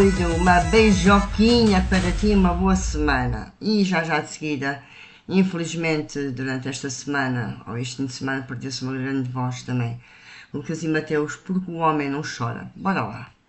Uma beijoquinha para ti, uma boa semana. E já de seguida, infelizmente, durante esta semana, ou este fim de semana, perdeu-se uma grande voz também. Lucas e Mateus, porque o homem não chora. Bora lá.